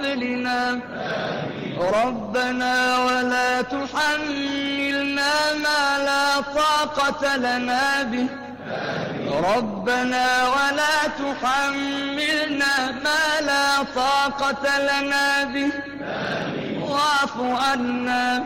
فضلنا. ربنا ولا تحملنا ما لا طاقة لنا به. ربنا ولا تحملنا ما لا طاقة لنا به. واعف عنا